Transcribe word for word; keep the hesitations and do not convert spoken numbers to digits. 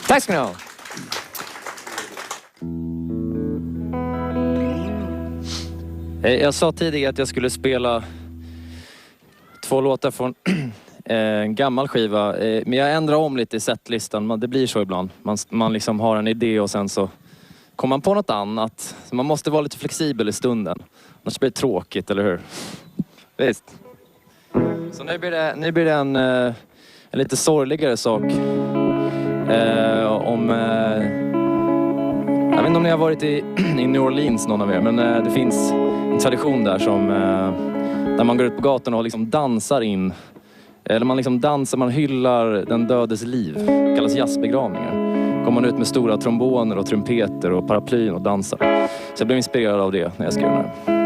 Tack ska ni ha. Jag sa tidigare att jag skulle spela två låtar från en gammal skiva. Men jag ändrar om lite i setlistan. Det blir så ibland. Man, man liksom har en idé och sen så kommer man på något annat. Så man måste vara lite flexibel i stunden. Annars blir det tråkigt, eller hur? Visst. Så nu blir det, nu blir det en, en lite sorgligare sak. Eh, om... Eh, jag vet inte om ni har varit i, i New Orleans, någon av er. Men eh, det finns en tradition där som... Eh, där man går ut på gatan och liksom dansar in. Eller man liksom dansar, man hyllar den dödes liv. Det kallas jazzbegravningar. Kommer man ut med stora tromboner och trumpeter och paraplyn och dansar. Så jag blev inspirerad av det när jag skrev den här.